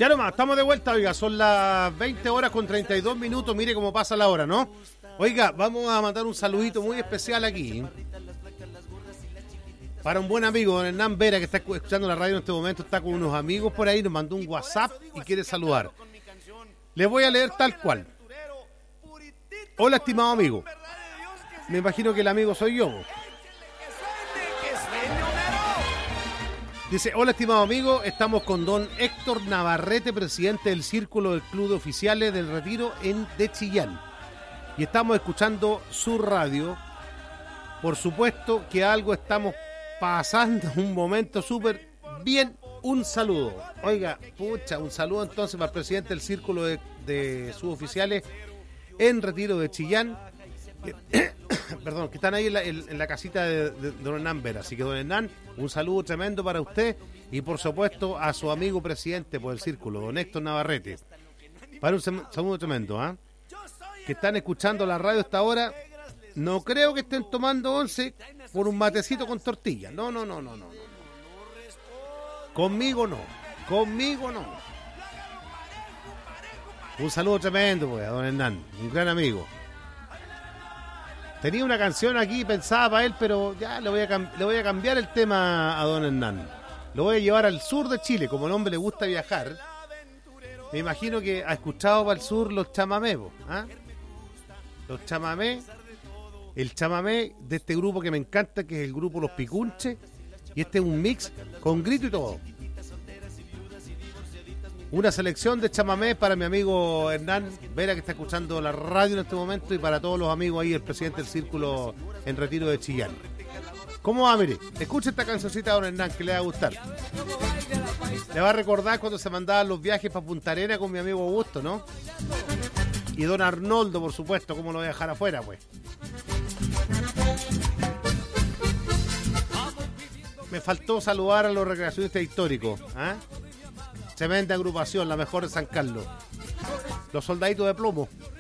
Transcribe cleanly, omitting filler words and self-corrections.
Ya nomás, estamos de vuelta, oiga, son las 20 horas con 32 minutos, mire cómo pasa la hora, ¿no? Oiga, vamos a mandar un saludito muy especial aquí para un buen amigo, don Hernán Vera, que está escuchando la radio en este momento, está con unos amigos por ahí, nos mandó un WhatsApp y quiere saludar. Les voy a leer tal cual. Hola, estimado amigo. Me imagino que el amigo soy yo. Dice, hola estimado amigo, estamos con don Héctor Navarrete, presidente del Círculo del Club de Oficiales del Retiro de Chillán. Y estamos escuchando su radio. Por supuesto que algo estamos pasando, un momento súper bien. Un saludo. Oiga, pucha, un saludo entonces para el presidente del Círculo de Suboficiales en Retiro de Chillán. Perdón, que están ahí en la casita de don Hernán Vera. Así que don Hernán, un saludo tremendo para usted y por supuesto a su amigo presidente por el Círculo, don Héctor Navarrete. Para un saludo tremendo, ¿ah? Que están escuchando la radio hasta ahora. No creo que estén tomando once por un matecito con tortilla. No. Conmigo no. Un saludo tremendo, pues, a don Hernán, un gran amigo. Tenía una canción aquí pensada para él, pero ya le voy a cambiar el tema a don Hernán. Lo voy a llevar al sur de Chile, como al hombre le gusta viajar. Me imagino que ha escuchado para el sur los chamamés, ¿ah? Los chamamés, el chamamé de este grupo que me encanta, que es el grupo Los Picunches, y este es un mix con grito y todo. Una selección de chamamés para mi amigo Hernán Vera, que está escuchando la radio en este momento, y para todos los amigos ahí, el presidente del Círculo en Retiro de Chillán. ¿Cómo va, mire? Escuche esta cancioncita de don Hernán, que le va a gustar. Le va a recordar cuando se mandaban los viajes para Punta Arenas con mi amigo Augusto, ¿no? Y don Arnoldo, por supuesto, ¿cómo lo voy a dejar afuera, pues? Me faltó saludar a los recreacionistas históricos, Tremenda agrupación, la mejor de San Carlos. Los soldaditos de plomo.